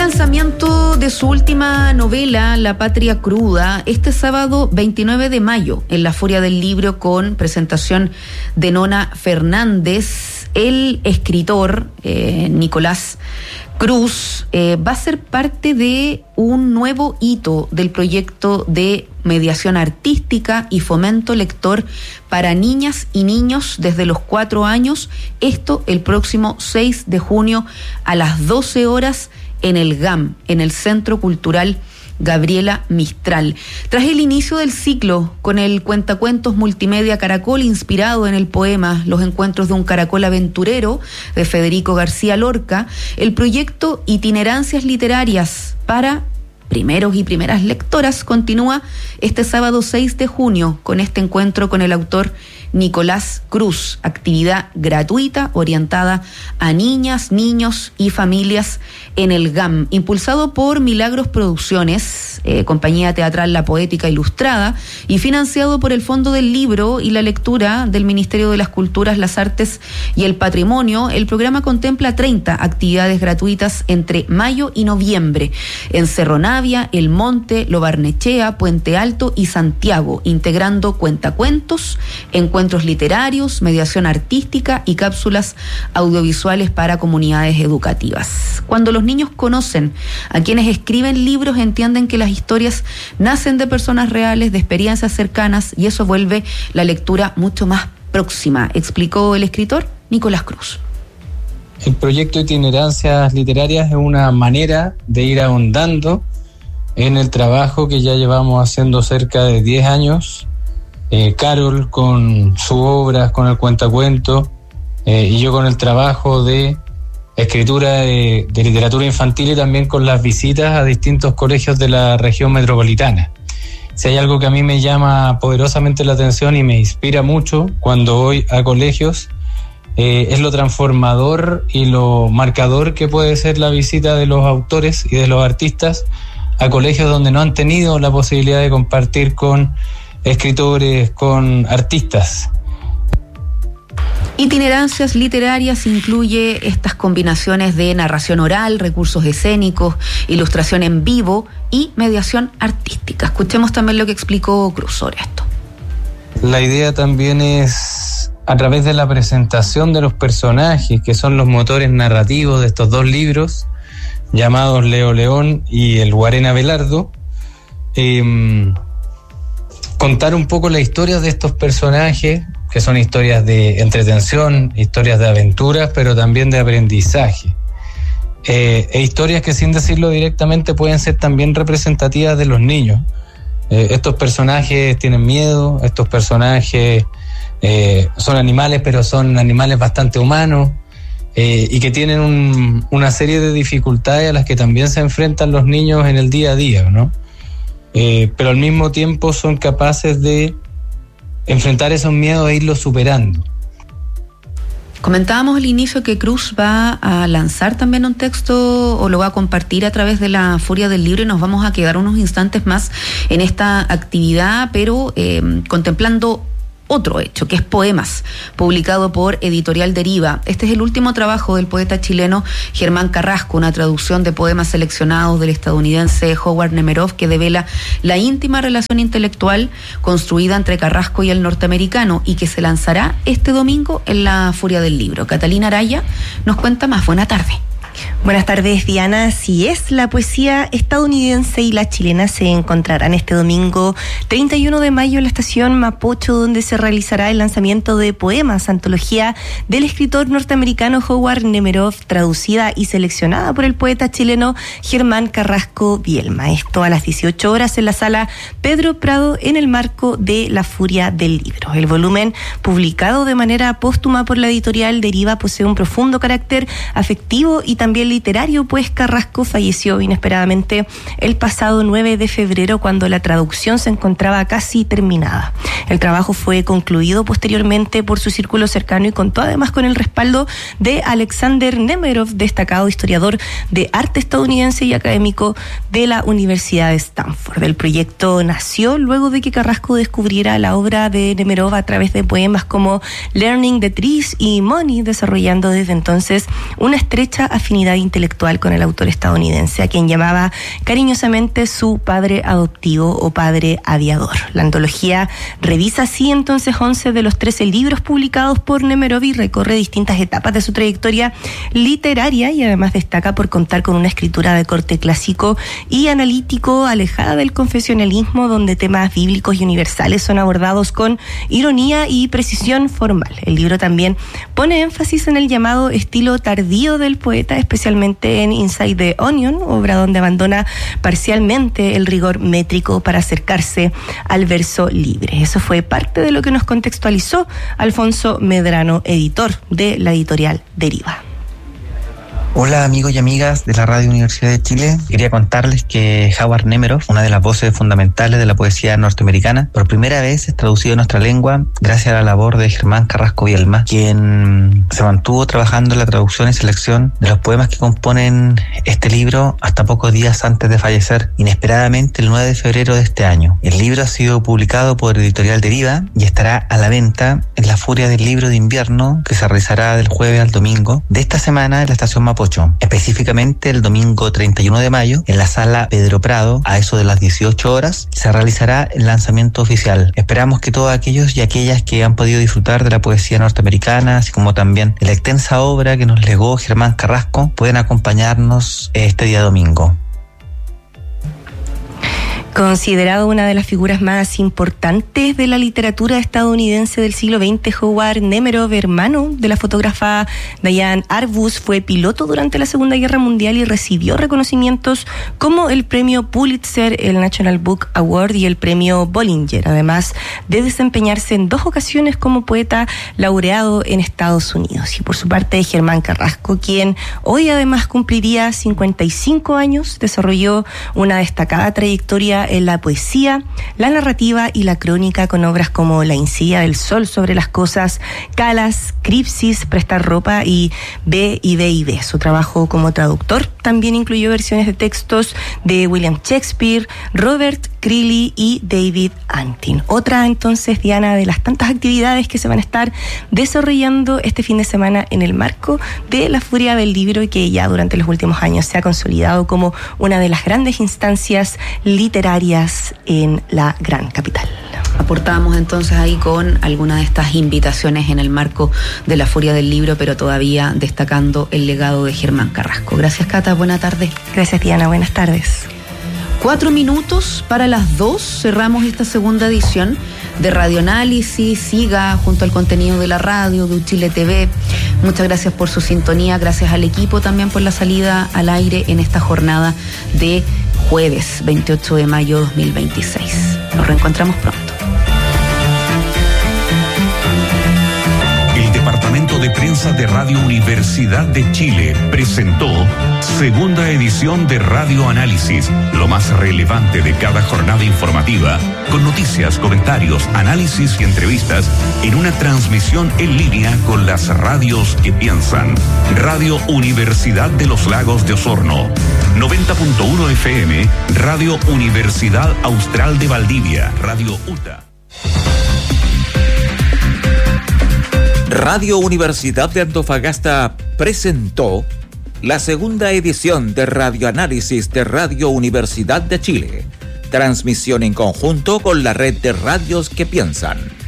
lanzamiento de su última novela, La Patria Cruda, este sábado 29 de mayo en la Feria del Libro, con presentación de Nona Fernández. El escritor Nicolás Cruz va a ser parte de un nuevo hito del proyecto de mediación artística y fomento lector para niñas y niños desde los 4 años. Esto el próximo 6 de junio a las 12 horas en el GAM, en el Centro Cultural Gabriela Mistral. Tras el inicio del ciclo con el cuentacuentos multimedia Caracol, inspirado en el poema Los encuentros de un caracol aventurero de Federico García Lorca, el proyecto Itinerancias Literarias para primeros y primeras lectoras continúa este sábado 6 de junio con este encuentro con el autor Nicolás Cruz, actividad gratuita orientada a niñas, niños y familias en el GAM, impulsado por Milagros Producciones, compañía teatral La Poética Ilustrada, y financiado por el Fondo del Libro y la Lectura del Ministerio de las Culturas, las Artes y el Patrimonio. El programa contempla 30 actividades gratuitas entre mayo y noviembre en Cerro Navia, El Monte, Lo Barnechea, Puente Alto y Santiago, integrando cuentacuentos, encuentros literarios, mediación artística y cápsulas audiovisuales para comunidades educativas. Cuando los niños conocen a quienes escriben libros, entienden que las historias nacen de personas reales, de experiencias cercanas, y eso vuelve la lectura mucho más próxima, explicó el escritor Nicolás Cruz. El proyecto Itinerancias Literarias es una manera de ir ahondando en el trabajo que ya llevamos haciendo cerca de 10 años. Carol con sus obras, con el cuentacuento, y yo con el trabajo de escritura de literatura infantil, y también con las visitas a distintos colegios de la región metropolitana. Si hay algo que a mí me llama poderosamente la atención y me inspira mucho cuando voy a colegios, es lo transformador y lo marcador que puede ser la visita de los autores y de los artistas a colegios donde no han tenido la posibilidad de compartir con escritores, con artistas. Itinerancias Literarias incluye estas combinaciones de narración oral, recursos escénicos, ilustración en vivo y mediación artística. Escuchemos también lo que explicó Cruz sobre esto. La idea también es, a través de la presentación de los personajes, que son los motores narrativos de estos dos libros, llamados Leo León y el Guarén Abelardo, contar un poco la historia de estos personajes, que son historias de entretención, historias de aventuras, pero también de aprendizaje. Historias que, sin decirlo directamente, pueden ser también representativas de los niños. Estos personajes tienen miedo, estos personajes son animales, pero son animales bastante humanos, y que tienen una serie de dificultades a las que también se enfrentan los niños en el día a día, ¿no? Pero al mismo tiempo son capaces de enfrentar esos miedos e irlos superando. Comentábamos al inicio que Cruz va a lanzar también un texto, o lo va a compartir a través de la Feria del Libro, y nos vamos a quedar unos instantes más en esta actividad, pero contemplando otro hecho, que es Poemas, publicado por Editorial Deriva. Este es el último trabajo del poeta chileno Germán Carrasco, una traducción de poemas seleccionados del estadounidense Howard Nemerov, que devela la íntima relación intelectual construida entre Carrasco y el norteamericano, y que se lanzará este domingo en la Feria del Libro. Catalina Araya nos cuenta más. Buena tarde. Buenas tardes, Diana. Así es, la poesía estadounidense y la chilena se encontrarán este domingo 31 de mayo en la estación Mapocho, donde se realizará el lanzamiento de Poemas, antología del escritor norteamericano Howard Nemerov, traducida y seleccionada por el poeta chileno Germán Carrasco Bielma. Esto a las 18 horas en la sala Pedro Prado, en el marco de la Feria del Libro. El volumen, publicado de manera póstuma por la Editorial Deriva, posee un profundo carácter afectivo y también literario, pues Carrasco falleció inesperadamente el pasado 9 de febrero cuando la traducción se encontraba casi terminada. El trabajo fue concluido posteriormente por su círculo cercano y contó además con el respaldo de Alexander Nemerov, destacado historiador de arte estadounidense y académico de la Universidad de Stanford. El proyecto nació luego de que Carrasco descubriera la obra de Nemerov a través de poemas como Learning the Trees y Money, desarrollando desde entonces una estrecha afinidad afinidad intelectual con el autor estadounidense, a quien llamaba cariñosamente su padre adoptivo o padre aviador. La antología revisa así entonces 11 de los 13 libros publicados por Nemerov y recorre distintas etapas de su trayectoria literaria, y además destaca por contar con una escritura de corte clásico y analítico, alejada del confesionalismo, donde temas bíblicos y universales son abordados con ironía y precisión formal. El libro también pone énfasis en el llamado estilo tardío del poeta, especialmente en Inside the Onion, obra donde abandona parcialmente el rigor métrico para acercarse al verso libre. Eso fue parte de lo que nos contextualizó Alfonso Medrano, editor de la editorial Deriva. Hola amigos y amigas de la Radio Universidad de Chile. Quería contarles que Howard Nemerov, una de las voces fundamentales de la poesía norteamericana, por primera vez es traducido a nuestra lengua gracias a la labor de Germán Carrasco Bielma, quien se mantuvo trabajando en la traducción y selección de los poemas que componen este libro hasta pocos días antes de fallecer, inesperadamente el 9 de febrero de este año. El libro ha sido publicado por Editorial Deriva y estará a la venta en la Feria del Libro de Invierno, que se realizará del jueves al domingo de esta semana en la estación Mapocho. Específicamente el domingo 31 de mayo, en la sala Pedro Prado, a eso de las 18 horas, se realizará el lanzamiento oficial. Esperamos que todos aquellos y aquellas que han podido disfrutar de la poesía norteamericana, así como también de la extensa obra que nos legó Germán Carrasco, puedan acompañarnos este día domingo. Considerado una de las figuras más importantes de la literatura estadounidense del siglo XX, Howard Nemerov, hermano de la fotógrafa Diane Arbus, fue piloto durante la Segunda Guerra Mundial y recibió reconocimientos como el premio Pulitzer, el National Book Award y el premio Bollinger, además de desempeñarse en 2 ocasiones como poeta laureado en Estados Unidos. Y por su parte, Germán Carrasco, quien hoy además cumpliría 55 años, desarrolló una destacada trayectoria en la poesía, la narrativa y la crónica, con obras como La encía del sol sobre las cosas, Calas, Cripsis, Prestar ropa y B y B y B. Su trabajo como traductor también incluyó versiones de textos de William Shakespeare, Robert Greeley y David Antin. Otra entonces, Diana, de las tantas actividades que se van a estar desarrollando este fin de semana en el marco de la Feria del Libro, y que ya durante los últimos años se ha consolidado como una de las grandes instancias literarias en la gran capital. Aportamos entonces ahí con algunas de estas invitaciones en el marco de la Feria del Libro, pero todavía destacando el legado de Germán Carrasco. Gracias, Cata, buena tarde. Gracias, Diana, buenas tardes. 4 minutos para las 2, cerramos esta segunda edición de Radioanálisis. Siga junto al contenido de la radio, de Chile TV. Muchas gracias por su sintonía, gracias al equipo también por la salida al aire en esta jornada de jueves 28 de mayo 2026. Nos reencontramos pronto. El Departamento de Prensa de Radio Universidad de Chile presentó segunda edición de Radioanálisis, lo más relevante de cada jornada informativa, con noticias, comentarios, análisis y entrevistas en una transmisión en línea con las radios que piensan. Radio Universidad de los Lagos de Osorno, 90.1 FM, Radio Universidad Austral de Valdivia, Radio UTA. Radio Universidad de Antofagasta presentó la segunda edición de Radioanálisis de Radio Universidad de Chile. Transmisión en conjunto con la red de radios que piensan.